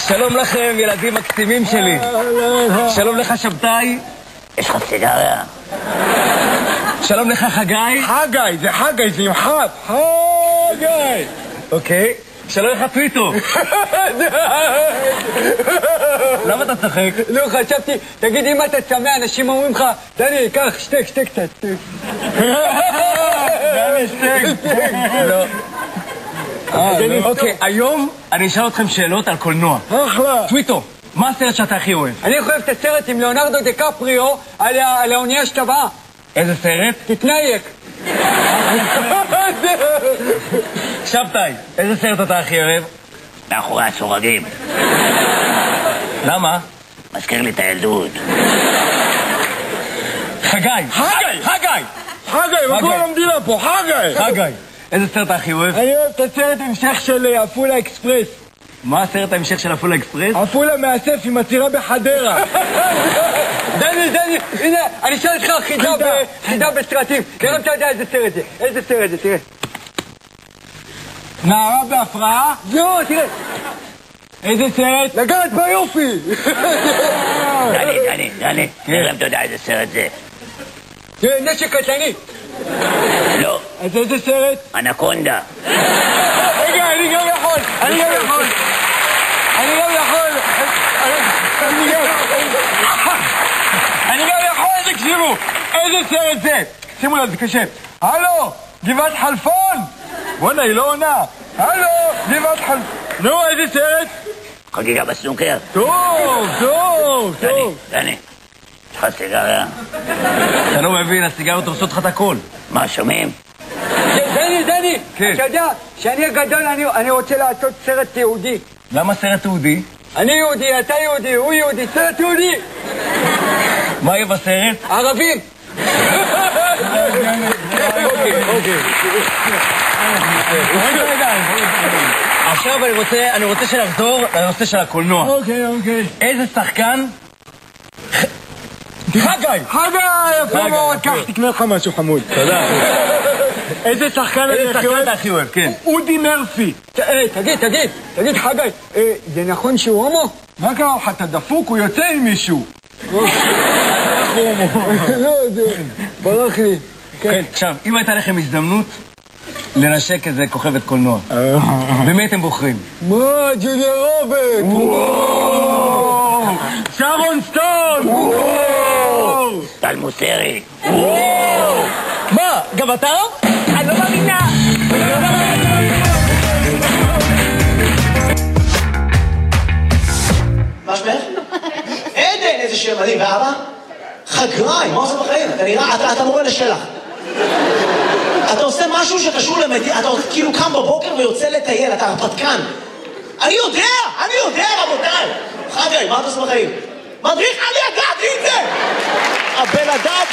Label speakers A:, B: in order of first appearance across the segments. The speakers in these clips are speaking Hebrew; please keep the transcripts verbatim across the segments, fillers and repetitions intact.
A: שלום לכם, ילדים מקסימים שלי. שלום לך, שבתאי.
B: יש לך סיגריה?
A: שלום לך, חגי.
C: חגי, זה חגי, זה עם חד. חגי.
A: אוקיי. שלום לך, טוויטו. למה אתה צוחק?
C: לא, חשבתי, תגיד, אם אתה צמא, אנשים אומרים לך, דני, קח, שתק, שתק קצת.
A: דני, שתק. לא. אוקיי, היום אני אשאל אתכם שאלות על קולנוע.
C: אחלה.
A: טוויטו, מה הסרט שאתה הכי אוהב?
C: אני אוהב את הסרט עם ליאונרדו דקפריו על האונייה שטבעה.
A: איזה סרט?
C: תתנייק.
A: שבתאי, איזה סרט אתה הכי אוהב?
B: מאחורי הסורגים.
A: למה?
B: מזכיר לי את הילדות.
A: חגי! חגי! חגי!
C: חגי, מה כל המדינה פה? חגי!
A: חגי, איזה סרט אתה הכי אוהב?
C: אני אוהב את הסרט המשך של עפולה אקספרס.
A: מה הסרט ההמשך של עפולה אקספרס?
C: עפולה מאסף עם עצירה בחדרה. דני, דני, הנה, אני אשאל לך חידה בסרטים. תראה אם אתה יודע איזה סרט זה. איזה סרט זה, תראה. נערה בהפרעה? לא, תראה. איזה סרט? לגעת ביופי.
B: דני, דני, דני, תראה אם אתה יודע איזה סרט זה.
C: תראה, נשק קטלני.
B: לא.
C: אז איזה סרט?
B: אנקונדה.
C: רגע, אני גם יכול. אני גם יכול. אני גם יכול. אני גם יכול. אני גם יכול, תקשיבו. איזה סרט זה? שימו לב, זה קשה. הלו, גבעת חלפון. בוא'נה, היא לא עונה. הלו, גבעת חלפון. נו, איזה סרט?
B: חגיגה בסנוקר.
C: טוב, טוב,
B: דני,
C: טוב.
B: דני, יש לך סיגריה?
A: אתה לא מבין, הסיגריות עושות לך את הכל.
B: מה, שומעים?
C: דני, דני,
A: כן.
C: אתה יודע שאני הגדול, אני רוצה לעשות סרט יהודי.
A: למה סרט תיעודי?
C: אני יהודי, אתה יהודי, הוא יהודי, סרט יהודי.
A: מה יהיה בסרט?
C: ערבים.
A: עכשיו אני רוצה, אני רוצה שנחזור לנושא של הקולנוע.
C: אוקיי, אוקיי.
A: איזה שחקן? חגי!
C: חגי, יפה מאוד, קח, תקנה לך משהו חמוד.
A: תודה.
C: איזה שחקן
A: איזה שחקן אתה הכי אוהב, כן.
C: אודי מרפי. תגיד, תגיד, תגיד חגי, זה נכון שהוא הומו? מה קרה לך, אתה דפוק, הוא יוצא עם מישהו. לא, זה ברח לי.
A: כן, עכשיו, אם הייתה לכם הזדמנות לנשק איזה כוכבת קולנוע, במי אתם בוחרים?
C: מה, ג'וליה רוברט? שרון סטון!
B: טל מוסרי.
A: מה, גם אתה? אני לא מאמינה!
D: מה שמך? עדן, איזה שם מדהים. ואבא? חגריים, מה עושה בחיים? אתה נראה, אתה מורה לשלח. אתה עושה משהו שקשור למדינה, אתה כאילו קם בבוקר ויוצא לטייל, אתה הרפתקן. אני יודע, אני יודע, רבותיי. חגי, מה אתה עושה בחיים? מדריך, אני ידעתי את זה! הבן אדם...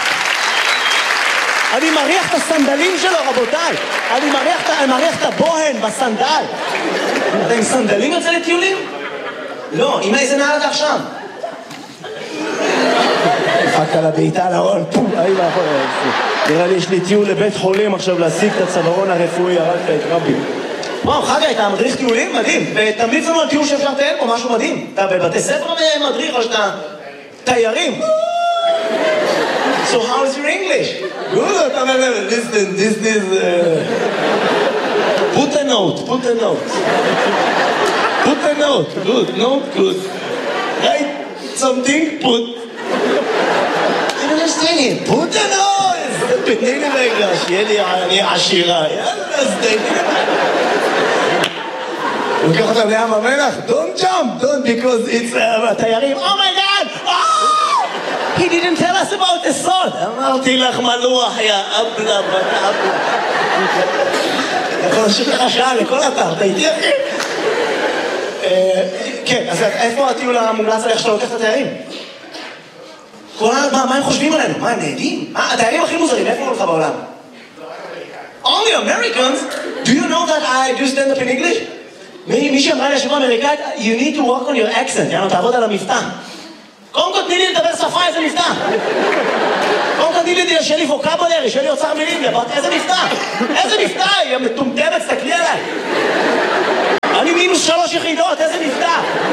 D: אני מריח את הסנדלים שלו, רבותיי. אני מריח, אני מריח את הבוהן בסנדל. אתה עם סנדלים יוצא לטיולים? לא, עם איזה נעל אתה עכשיו? דפקת על הבעיטה לארון, פום, אני לא יכול להגיד. נראה לי יש לי טיול לבית חולים עכשיו להשיג את הצווארון הרפואי, הרגת את רבי. וואו, חגי, אתה מדריך טיולים? מדהים. ותמליץ לנו על טיול שאפשר לטייל פה, משהו מדהים. אתה בבתי ספר מדריך או שאתה תיירים? So how is your English? Good, listen, this is... Put a note, put a note. Put a note, good, note, good. Write something, put... I don't understand it. Put a note! תתני לי רגע, שיהיה לי אני עשירה. יאללה, אז תתני לי. לוקח אותם לים המלח, don't jump, don't, because it's... תיירים, oh my god! Oh! He didn't tell us about the salt. אמרתי לך מלוח, יא אבלה, בת אבלה. יכול להשאיר לך שעה לכל אתר, אתה איתי אחי? כן, אז איפה הטיול המומלץ על איך שאתה לוקח את התיירים? מה הם חושבים עלינו? מה, הם נהדים? התיירים הכי מוזרים, איפה הולך בעולם? Only Americans? Do you know that I do stand up in English? מי שאמרה לי השבוע אמריקאית, you need to work on your accent, יאללה, תעבוד על המבטא. קודם כל תני לי לדבר שפה, איזה מבטא? קודם כל תני לי שיהיה לי ווקבולרי, שיהיה לי אוצר מילים, איזה מבטא? איזה מבטא? היא מטומטמת, תסתכלי עליי. אני מינוס שלוש יחידות, איזה מבטא?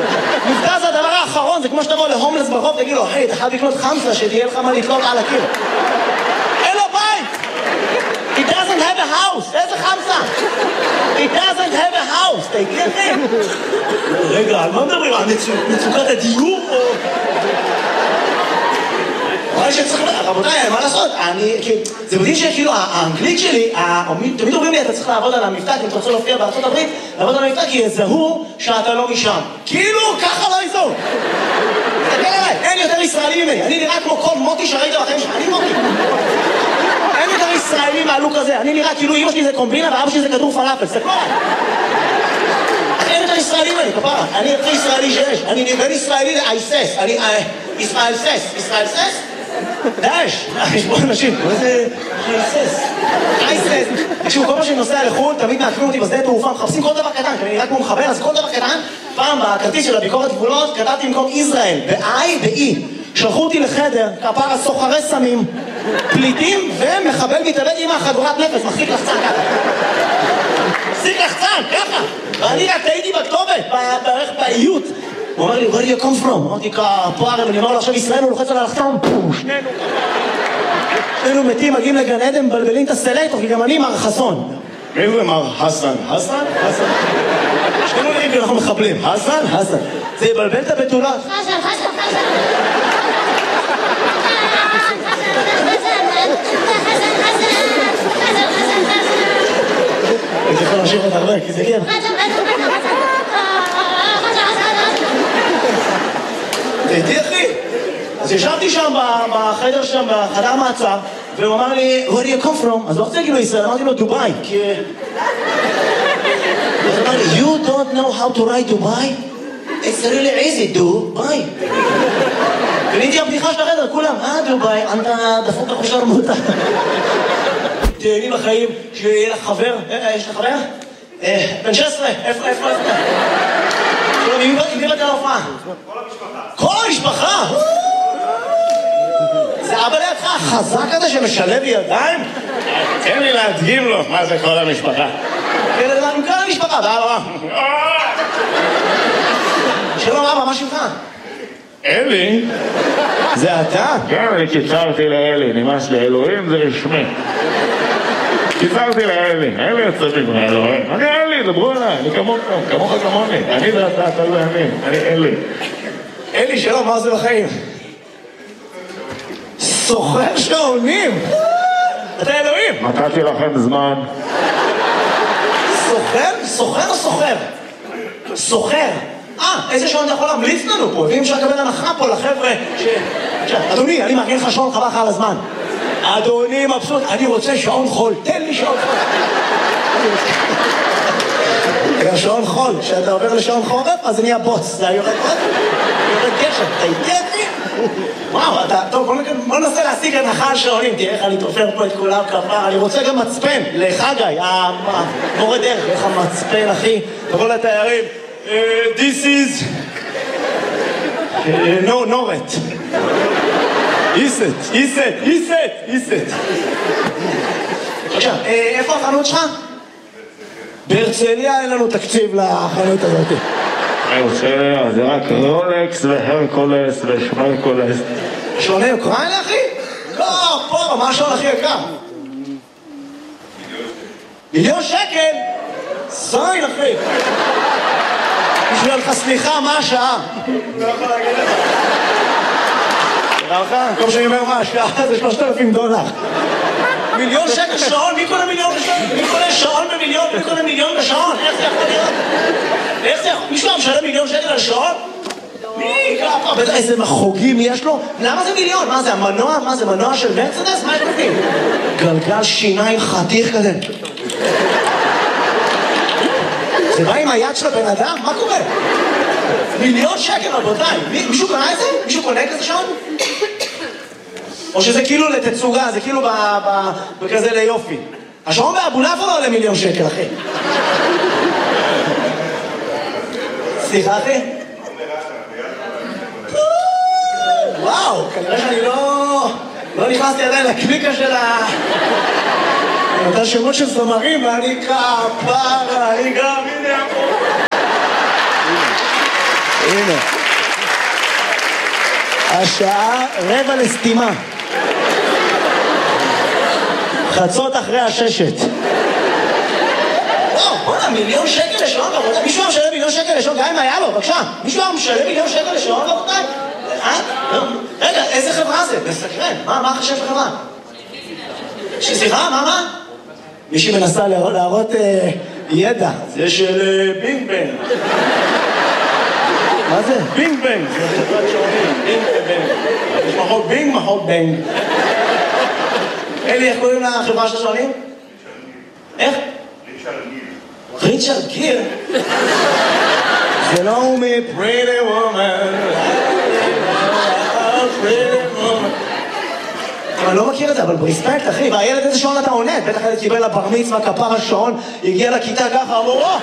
D: נכון, זה כמו שתבוא להומלס ברחוב, תגיד לו, היי, אתה חייב לקנות חמסה שתהיה לך מה לקנות על הקיר. אין לו בית! He doesn't have a house! איזה חמסה? He doesn't have a house! אתה יקרה כן? רגע, על מה מדברים? על מצוקת הדיור או... אבל שצריך... רבותיי, מה לעשות? אני... זה מדהים שכאילו האנגלית שלי, תמיד אומרים לי, אתה צריך לעבוד על המבטא, אם אתה רוצה להופיע בארצות הברית, לעבוד על המבטא, כי יזהו שאתה לא משם. כאילו, ככה לא יזהו. תסתכל עליי, אין יותר ישראלי ממני. אני נראה כמו כל מוטי שראית בחיים שלך. אני מוטי. אין יותר ישראלי מהלוק הזה. אני נראה כאילו אמא שלי זה קומבינה ואבא שלי זה כדור פלאפל. תסתכלו עליי. אין יותר ישראלי ממני, כפרה. אני הכי ישראלי שיש. אני בין ישראלי לאייסס. אני... ישראל סס. ישראל סס? דאש, יש פה אנשים, מה זה אייסס? אייסס. תקשיבו, כל מה שאני נוסע לחו"ל, תמיד מעקמים אותי בשדה תעופה, מחפשים כל דבר קטן, כי אני נראה כמו מחבר, אז כל דבר קטן, פעם בכרטיס של הביקורת גבולות, כתבתי במקום ישראל, ב-I ב-E. שלחו אותי לחדר, כפרה סוחרי סמים, פליטים ומחבל מתאבד עם החגורת נפש, מחזיק לחצן ככה. מחזיק לחצן, ככה. ואני רק טעיתי בכתובת, בערך באיות. הוא אומר לי, where do you come from? אמרתי, כפרה, אני אומר לו, עכשיו ישראל הוא לוחץ על הלחצון, שנינו. שנינו מתים, מגיעים לגן עדן, מבלבלים את הסלקטור, כי גם אני מר חסון. מי זה מר חסן? חסן? חסן? שנינו נראים כי אנחנו מחבלים. חסן? חסן. זה יבלבל את הבתולות. חסן, חסן, חסן. אני יכול להמשיך את הרבה, כי זה כן. תהייתי אחי. אז ישבתי שם בחדר שם, בחדר מעצר, והוא אמר לי, where do you come from? אז לא רוצה להגיד לו ישראל, אמרתי לו דובאי, כי... אז אמר לי, you don't know how to write Dubai? It's really easy, דובאי. קניתי הבדיחה של החדר, כולם, אה דובאי, אתה דפוק לך שרמוטה. תהייני בחיים, שיהיה לך חבר, יש לך חבר? בן שש עשרה, איפה, איפה, איפה? עם מי באת להופעה? כל המשפחה. כל המשפחה? זה אבא לידך החזק הזה שמשלב ידיים? תן לי להדגים לו מה זה כל המשפחה. כן, זה עם כל המשפחה, ואבא. שלום אבא, מה שלך?
C: אלי?
D: זה אתה?
C: כן, אני קיצרתי לאלי, נמאס לי, אלוהים זה רשמי. קיצרתי לאלי, אלי יוצא מגמרי אלוהים. אני אלי, דברו עליי, אני כמוך, כמוך כמוני. אני זה אתה, אתה זה אני, אני אלי.
D: אלי, שלום, מה זה בחיים? סוחר שעונים! אתה אלוהים!
C: נתתי לכם זמן.
D: סוחר? סוחר או סוחר? סוחר. אה, איזה שעון אתה יכול להמליץ לנו פה? ואם אפשר לקבל הנחה פה לחבר'ה ש... אדוני, אני מארגן לך שעון חבל לך על הזמן. אדוני מבסוט, אני רוצה שעון חול, תן לי שעון חול. גם שעון חול, כשאתה עובר לשעון חורף, אז זה נהיה בוץ, זה יורד עוד, יורד גשם, אתה איתי אותי? וואו, אתה, טוב, בוא ננסה להשיג הנחה על שעונים, תראה איך אני תופר פה את כולם כפר, אני רוצה גם מצפן, לחגי, המורה דרך, איך המצפן, אחי, תבוא לתיירים, this is, no, נורת. איסט, איסט, איסט, איסט. עכשיו, איפה החנות שלך? בהרצליה אין לנו תקציב לחנות הזאת.
C: הרצליה, זה רק רולקס והרקולס ושמרקולס.
D: שעוני אוקראינה, אחי? לא, פה, מה השעון הכי יקר? מיליון שקל? זין, אחי. בשביל לך סליחה, מה השעה? לא יכול להגיד לך. נראה לך? במקום שאני אומר מה השעה, זה שלושת אלפים דולר. מיליון שקל שעון? מי קונה מיליון בשעון? מי קונה שעון במיליון? מי קונה מיליון בשעון? איך זה יכול להיות? איך זה יכול? מישהו משלם מיליון שקל על שעון? מי? ככה, איזה מחוגים יש לו? למה זה מיליון? מה זה, המנוע? מה זה, מנוע של מרצדס? מה יש בפנים? גלגל שיניים חתיך כזה. זה בא עם היד של הבן אדם? מה קורה? מיליון שקל, רבותיי. מישהו קונה את זה? מישהו קונה כזה שעון? או שזה כאילו לתצוגה, זה כאילו בכזה ליופי. השעון באבולעפיה לא עולה מיליון שקל, אחי. סליחה, אחי? וואו, כנראה שאני לא... לא נכנסתי עדיין לקליקה של ה... אני נותן שמות של זמרים, ואני כפרה, אני גם... הנה. הנה. השעה רבע לסתימה. חצות אחרי הששת. וואו, בוא'נה, מיליון שקל לשעון, רבותיי. מישהו היה משלם מיליון שקל לשעון, גם אם היה לו, בבקשה. מישהו היה משלם מיליון שקל לשעון, רבותיי? אה? רגע, איזה חברה זה? מסקרן. מה, מה חשב חברה? סליחה, מה, מה? מישהי מנסה להראות ידע. זה של בינג בנג. מה זה? בינג בנג. זה חברת שעונים. בינג ובנג. יש מחוק בינג, מחוק בנג. אלי, איך קוראים לחברה של השעונים? איך? ריצ'רד גיר. זה לא הוא מ-Pretty Woman. Pretty Woman. אני לא מכיר את זה, אבל בריספקט, אחי. והילד איזה שעון אתה עונד? בטח הילד קיבל לבר מצווה, כפר השעון, הגיע לכיתה ככה, אמרו, או!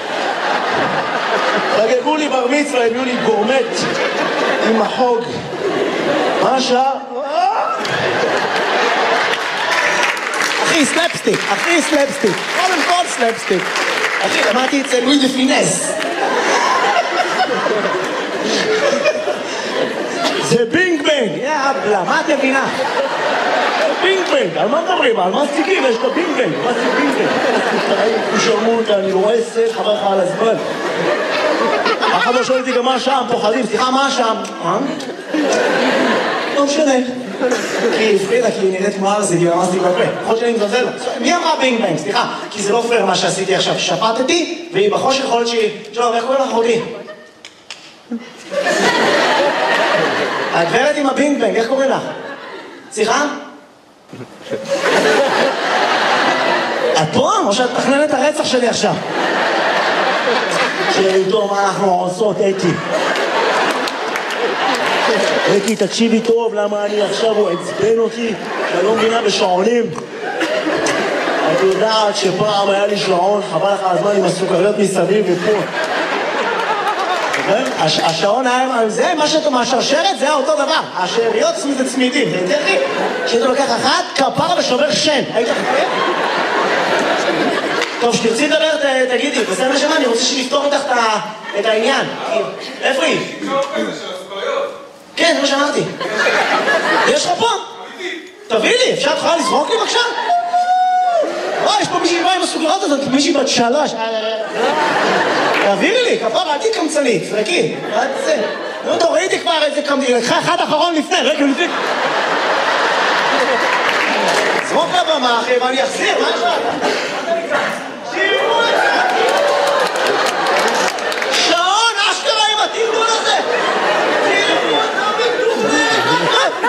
D: חגגו לי בר מצווה, הביאו לי גורמט עם החוג. מה השעה? אחי, סלפסטיק, אחי, סלפסטיק. קודם כל סלפסטיק. אחי, למדתי את זה לואי דה פינס. זה בינג בנג. יאבלה, מה את מבינה? בינג בנג, על מה מדברים? על מה סטיקים? יש לו בינג בנג. מה סטיק בינג בנג? הוא שרמו אותה, אני רואה סט, חבר לך על הזמן. אף אחד לא שואל אותי גם מה שם, פוחדים. סליחה, מה שם? אה? לא משנה. כי הפרידה, כי היא נראית כמו ארזית, היא רמזתי בפה. יכול שאני מזלזל לה. מי אמרה בינג בנג? סליחה, כי זה לא פייר מה שעשיתי עכשיו. שפטתי, והיא בחושך יכול להיות שהיא... שלום, איך קוראים לך אחותי? הגברת עם הבינג בנג, איך קוראים לך? סליחה? את פה? או שאת מתכננת הרצח שלי עכשיו? שאיתו מה אנחנו עושות, אתי. אתי, תקשיבי טוב, למה אני עכשיו, הוא עצבן אותי, שאני לא מבינה בשעונים. את יודעת שפעם היה לי שעון, חבל לך הזמן עם הסוכריות מסביב ופה. השעון היה, זה מה שאתה מהשרשרת, זה היה אותו דבר. השאריות זה צמידים, זה יותר לי. כשאתה לוקח אחת, כפר ושובר שן. היית חפר? טוב, שתרצי לדבר, תגידי, בסדר נשמה, אני רוצה שנפתור איתך את העניין. איפה היא? כן, זה מה שאמרתי. יש לך פה? תביא לי, אפשר את יכולה לזרוק לי בבקשה? וואי, יש פה מישהי באה עם הסוגרות הזאת, מישהי בת שלוש. תעבירי לי, כפרה, אל תהי קמצנית, זרקי. עד זה. נו, טוב, ראיתי כבר איזה קמצנית, לקחה אחד אחרון לפני, רגע, לפני. זרוק לבמה, אחי, ואני אחזיר, מה יש לך? שירו את זה! שעון, אשכרה עם התרגול הזה! שירו את זה בגדומה!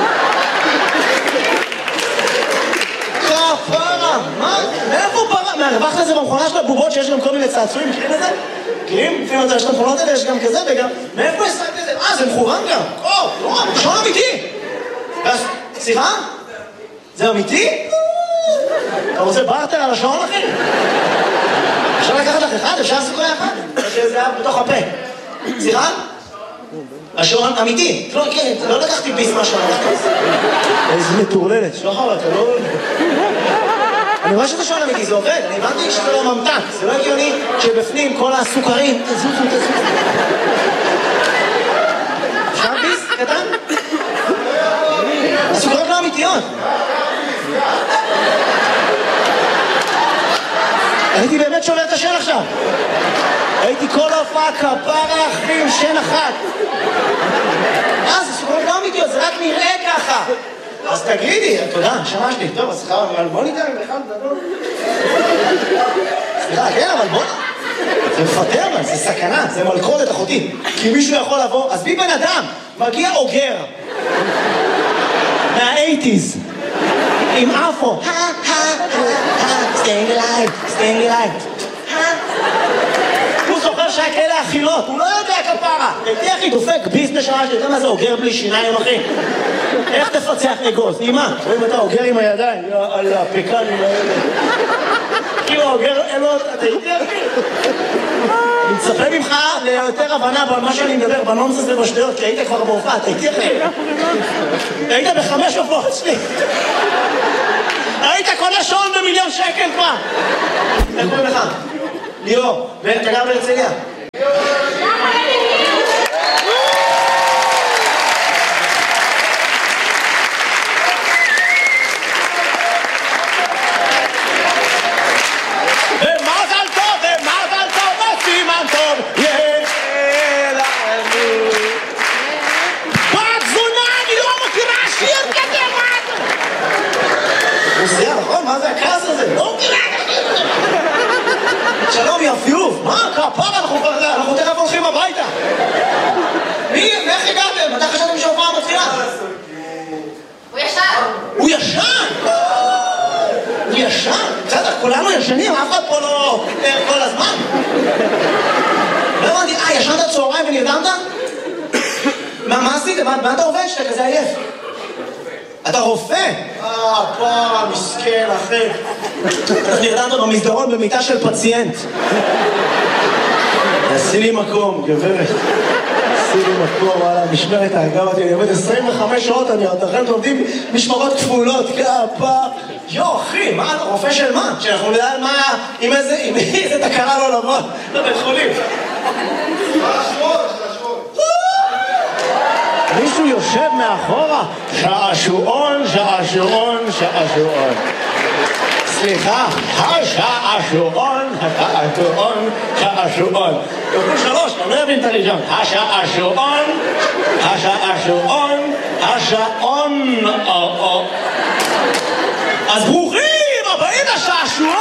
D: כפרה, מה? מאיפה פרה? מהרווח לזה במכונה של הבובות שיש גם כל מיני צעצועים, מכירים את זה? מכירים? לפעמים אתה יש את המכונות האלה, יש גם כזה וגם... מאיפה השחקת את זה? אה, זה מכוון גם! או, לא, שעון אמיתי! סליחה? זה אמיתי? אתה רוצה בארטר על השעון, אחי? אפשר לקחת לך אחד? אפשר לעשות כל אחד? או שזה היה בתוך הפה? סליחה? השעון אמיתי. לא, כן, לא לקחתי ביס מהשעון. איזה מטורללת. שלא חבל, אתה לא... אני רואה שזה שעון אמיתי, זה עובד. אני הבנתי שזה לא ממתק. זה לא הגיוני שבפנים כל הסוכרים... תזוזו, תזוזו. אפשר ביס? קטן? הסוכרים לא אמיתיות. הייתי באמת שובר את השן עכשיו. הייתי כל הופעה כפרה אחים, שן אחת. אה, זה סוכרות לא אמיתיות, זה רק נראה ככה. אז תגידי, תודה, שמע שלי. טוב, אז סליחה, אבל בוא ניתן בכלל, תדעו. סליחה, כן, אבל בוא... זה מפטר, אבל זה סכנה, זה מלכודת אחותי. כי מישהו יכול לבוא, אז בי בן אדם, מגיע אוגר. מה-אייטיז. עם אפו. staying alive, staying alive. הוא זוכר שהיה כאלה אכילות, הוא לא יודע כפרה. תהיה אחי, דופק ביס נשמה שלי, אתה מה זה אוגר בלי שיניים, אחי? איך תפצח אגוז? אימא, רואים אתה אוגר עם הידיים, על הפקנים האלה. כאילו אוגר, אלו, אתה יודע, אחי? אני מצפה ממך ליותר הבנה במה שאני מדבר, בנונסס ובשדיות, כי היית כבר בהופעה, אתה איתי אחי? היית בחמש הופעות שלי. היית קונה שעון במיליון שקל כבר. איך קוראים לך? ליאור, ואתה גר בהרצליה? ישנים, אף אחד פה לא כל הזמן. לא אמרתי, אה, ישנת צהריים ונרדמת? מה עשית? מה אתה עובד שאתה כזה עייף? אתה רופא? אה, פעם, מסכן, אחי. אתה נרדמת במסדרון במיטה של פציינט. עשי לי מקום, גברת. עשי לי מקום, וואלה, משמרת האגב אותי, אני עובד עשרים וחמש שעות, אני עוד לכם עובדים משמרות כפולות, כפה. יו, אחי, מה, אתה רופא של מה? שאנחנו נדע מה, עם איזה, עם איזה תקרה לא לבוא לבית חולים. מישהו יושב מאחורה? שעשועון, שעשועון, שעשועון. סליחה, השעשועון, השעשועון, שעשועון. יוכלו שלוש, אני לא יבין את הראשון. השעשועון, השעשועון, השעון. אז ברוכים הבאים לשעשועון!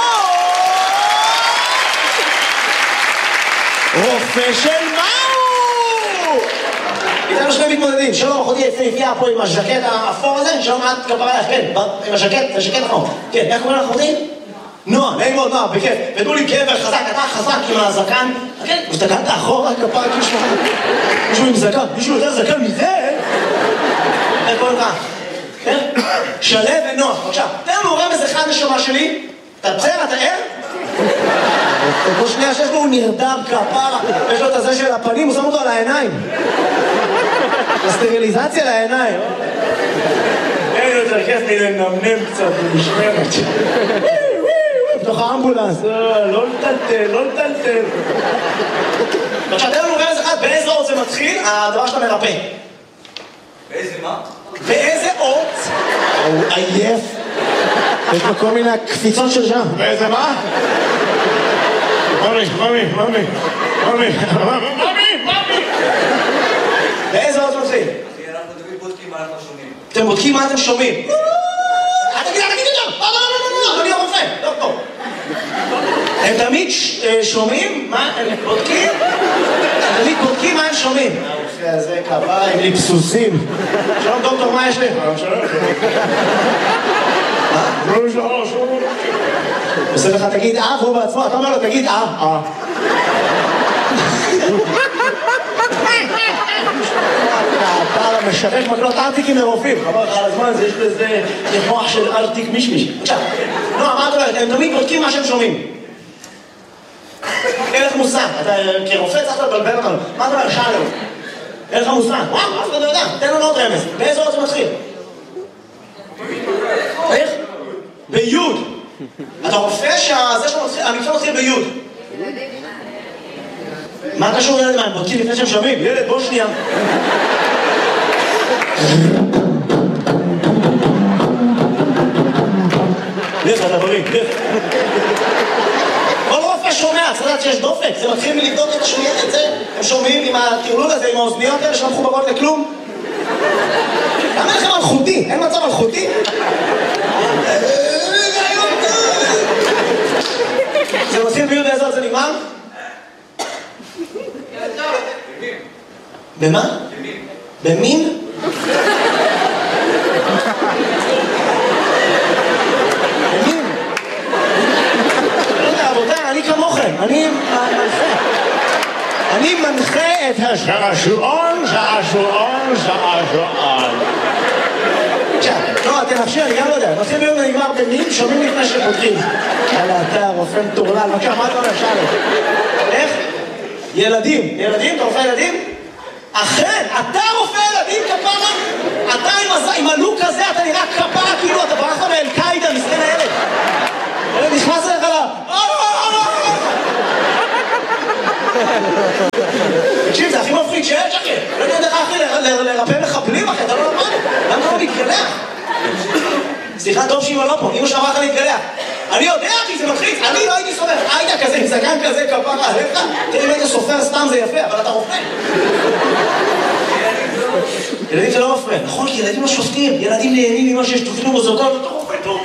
D: רופא של מהו? איתנו שני מתמודדים, שלום, אחותי יפהפייה פה עם הז'קט האפור הזה, שלום, את כפרה לך, כן, עם הז'קט, זה ז'קט נכון. כן, איך קוראים לך אחותי? נועה, נעים מאוד, נועה, בכיף. ותנו לי גבר חזק, אתה חזק עם הזקן. כן, הסתכלת אחורה, כפרה, מישהו עם זקן, מישהו יותר זקן מזה? איך קוראים לך? כן? שלב ונוח, בבקשה. תן לנו רמז אחד נשמה שלי. אתה בסדר, אתה ער? כל שנייה שיש לו הוא נרדם כפרה, יש לו את הזה של הפנים, הוא שם אותו על העיניים. הסטריליזציה לעיניים. אין יותר כיף לי לנמנם קצת במשמרת. בתוך האמבולנס, לא לטלטל, לא לטלטל. בבקשה, תן לנו רמז אחד, באיזה אות זה מתחיל, הדבר שאתה מרפא.
A: באיזה מה?
D: באיזה אות? הוא עייף. יש לו כל מיני קפיצות של שם. באיזה מה? ממי, ממי, ממי, ממי, ממי, ממי. באיזה אות מתחיל?
A: אנחנו תמיד בודקים מה אנחנו שומעים.
D: אתם בודקים מה אתם שומעים? אל תגיד, אל תגיד את זה! לא, לא, לא, לא, לא, אני הרופא, לא פה. הם תמיד שומעים מה הם בודקים? הם תמיד בודקים מה הם שומעים. הרופא הזה קבע עם ליפסוסים. שלום דוקטור, מה יש לי? שלום. מה? לא, שלום, שלום. עושה לך, תגיד אה, והוא בעצמו, אתה אומר לו, תגיד אה, אה. אתה משרק מקלות ארטיקים לרופאים, חבר לך על הזמן, יש לזה מוח של ארטיק מישמיש. בבקשה, נועה, מה את אומרת? הם תמיד בודקים מה שהם שומעים. אין לך מושג, אתה כרופא צריך לבלבל אותנו. מה אתה אומר? שאלו. אין לך מושג. וואו, אף אחד לא יודע, תן לנו עוד רמז. באיזה אות זה מתחיל? איך? ביוד. אתה רופא שהמקצוע מתחיל ביוד. מה קשור ילד מה? הם בודקים לפני שהם שומעים? ילד, בוא שנייה. לך, אתה בריא, לך. כל רופא שומע, צריך לדעת שיש דופק. זה מתחיל מלבדוק את השמיעה את זה. הם שומעים עם הטרלול הזה, עם האוזניות האלה שלא מחוברות לכלום. למה לכם מלכותי? אין מצב מלכותי? זה מתחיל ביוד באיזה עוד זה נגמר? במה? במין? במין? לא יודע, רבותיי, אני כמוכם, אני מנחה. אני מנחה את השעשועון, שעשועון, שעשועון. לא, תנחשי, אני גם לא יודע. נושאים ביום ונגמר במין, שומעים לפני שפותחים. יאללה, אתה רופא מטורלל, בבקשה, מה אתה אומר, שאלה? איך? ילדים. ילדים? אתה רופא ילדים? אכן, אתה רופא ילדים כפרה? אתה עם הלוק הזה, אתה נראה כפרה, כאילו אתה ברחת מאל-קאידה, מסכן הילד. ילד נכנס אליך לה... תקשיב, זה הכי מפחיד שיש, אחי. לא יודע לך, אחי, לרפא מחבלים, אחי, אתה לא למד. למה אתה לא מתגלח? סליחה, טוב שאמא לא פה, אמא שאמרה לך להתגלח. אני יודע, אחי, זה מלחיץ. אני לא הייתי סופר. היית כזה, עם זקן כזה, כפרה עליך. תראי, אם היית סופר סתם זה יפה, אבל אתה רופא. ילדים זה לא מפריע. נכון, כי ילדים לא שופטים. ילדים נהנים ממה שיש תוכנו מוזרקות, אתה רופא טוב.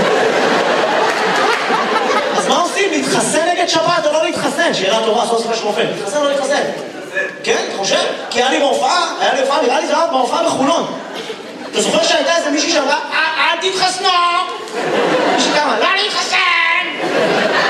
D: אז מה עושים? להתחסן נגד שבת או לא להתחסן? שאלה טובה, סוף סוף יש רופא. להתחסן או לא להתחסן? כן, אתה חושב? כי היה לי בהופעה, היה לי הופעה, נראה לי זה היה בהופעה בחולון. אתה זוכר שהייתה איזה מישהי שאמרה, אל תתחסנו! מישהי כמה, לא להתחסן!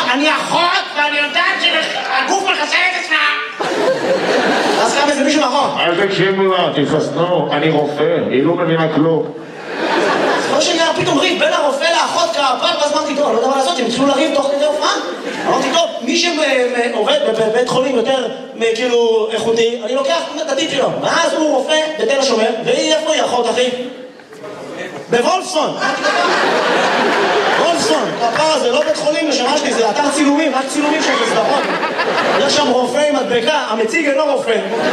D: אני אחות, ואני יודעת שהגוף מחסל את עצמה. אז קם איזה מישהו מאחור.
E: אל תקשיבו לה, תתחסנו, אני רופא, היא לא מבינה כלום.
D: לא שנהיה פתאום ריב בין הרופא לאחות כעבר, ואז אמרתי, טוב, אני לא יודע מה לעשות, הם התחילו לריב תוך כדי הופעה. אמרתי, טוב, מי שעובד בבית חולים יותר, כאילו, איכותי, אני לוקח את הטיפ שלו. ואז הוא רופא בתל השומר, והיא איפה היא אחות, אחי? בוולפסון. וולפסון, הפער הזה, לא בית חולים לשמה שלי, זה אתר צילומים, רק צילומים של סדרות. יש שם רופא עם מדבקה, המציג אינו רופא.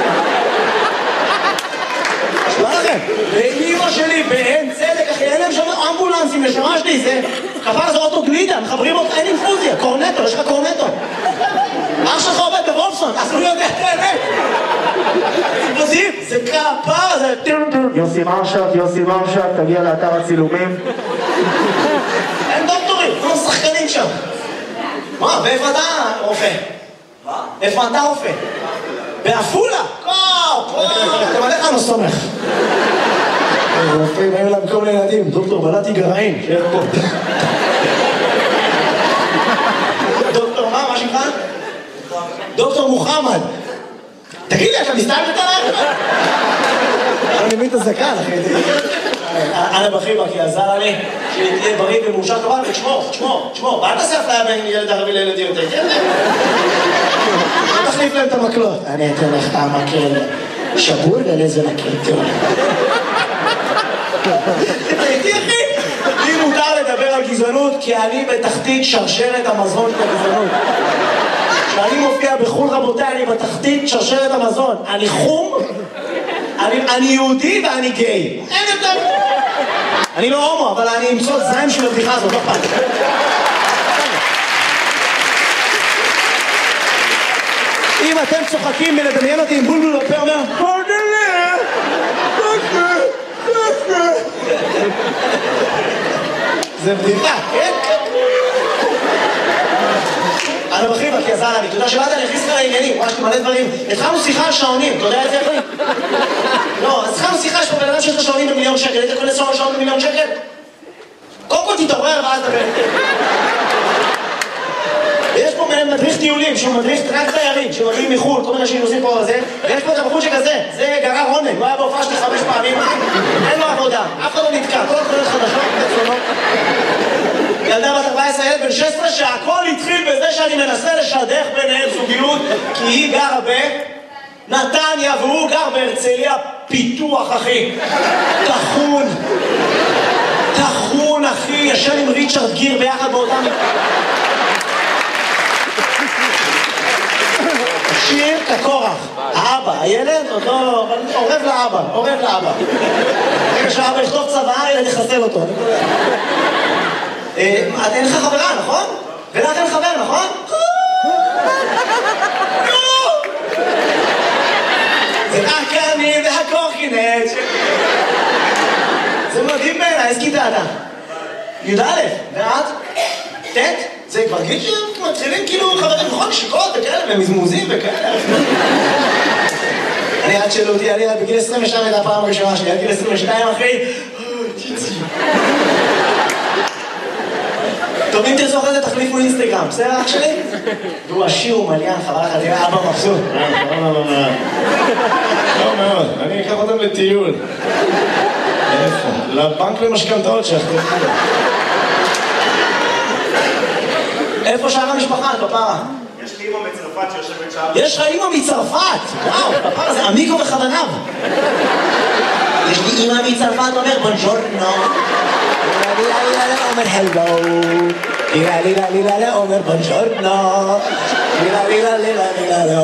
D: מה לכם? ואמא שלי בעין צדק, אחי, אין להם שם אמבולנסים לשמה שלי, זה כפר זה אוטו גלידה, מחברים אותך, אין אינפוזיה, קורנטו, יש לך קורנטו. אח שלך עובד בוולפסון, אז הוא יודע את האמת. זה כפר, זה...
E: יוסי מרשת, יוסי מרשת, תגיע לאתר הצילומים.
D: אין דוקטורים, כולם שחקנים שם. מה, ואיפה אתה רופא? מה? איפה אתה רופא? בעפולה? וואו, וואו, אתם עליך לא סומך. רופאים היו להם כל מיני ילדים, דוקטור בלעתי גרעין, שיהיה פה. דוקטור מה, מה שלך? דוקטור מוחמד. תגיד לי, אתה מסתיים את הלך? אני מבין את הזקן, אחי. אנה בחיבה, כי עזר לי שתהיה בריא ומאושר כמובן, ותשמור, תשמור, תשמור. ואל תעשה אפליה בין ילד ערבי לילד יהודי. לא תחליף להם את המקלות. אני אתן לך את המקל שבור ולזה מקל טוב. תראיתי, אחי? לי מותר לדבר על גזענות, כי אני בתחתית שרשרת המזון של הגזענות. כשאני מופיע בחול רבותיי, אני בתחתית שרשרת המזון. אני חום, אני, אני יהודי ואני גיי. אין יותר. אני לא הומו, אבל אני אמצוא זיים של הבדיחה הזאת, לא פעם. אם אתם צוחקים מלדמיין אותי עם בולבול בפה אומר פודלה, פודלה, פודלה. זה בדיחה, כן? אני בחיבה, כי עזר לי, תודה שבאת, אני הכניס לך לעניינים, ממש מלא דברים. התחלנו שיחה על שעונים, אתה יודע את זה אחי? לא, אז התחלנו שיחה, יש פה בן אדם שיש לו שעונים במיליון שקל, היית קונה שעון במיליון שקל? קודם כל תתעורר ואז דבר. ויש פה מדריך טיולים, שהוא מדריך רק תיירים, שמגיעים מחו"ל, כל מיני שנוסעים פה על זה, ויש פה את הבחור שכזה, זה גרר עונג, הוא היה בהופעה שלי חמש פעמים, אין לו עבודה, אף אחד לא נתקע, כל התחולות חדשות, תצלונות. ילדה בת ארבע עשרה, ילד בן שש עשרה, שהכל התחיל בזה שאני מנסה לשדך ביניהם זוגיות, כי היא גרה בנתניה והוא גר בהרצליה פיתוח, אחי. תחון. תחון, אחי, ישן עם ריצ'רד גיר ביחד באותם... שיר כקורח. האבא, הילד עוד לא... עורב לאבא, עורב לאבא. רגע שהאבא יכתוב צבא, הילד יחסל אותו. אין לך חברה, נכון? ולך אין חבר, נכון? זה רק אני והקורקינט. זה מדהים בעיניי, איזה כיתה אתה? י"א, ואת? ט'? זה כבר גיל שמתחילים כאילו חברים נכון, שקות וכאלה, ומזמוזים וכאלה. אני עד שאלו אותי, אני בגיל עשרים ושתיים הייתה הפעם הראשונה שלי, עד גיל עשרים ושתיים אחי. טוב, אם תרצו אחרי זה תחליפו אינסטגרם, בסדר אח שלי? והוא עשיר ומליין, חבל לך, תראה אבא מבסוט.
E: לא, לא, לא. לא מאוד, אני אקח אותם לטיול. איפה? לבנק למשכנתאות שלך.
D: איפה שאר המשפחה, פפרה?
F: יש לי אימא מצרפת שיושבת שם.
D: יש לך אימא מצרפת? וואו, פפרה זה עמיקו וכוונב. יש לי אימא מצרפת אומר בונג'ורנו. לילה לילה אומר הלו. לילה לילה לילה אומר בונג'ורנו. לילה לילה לילה לילה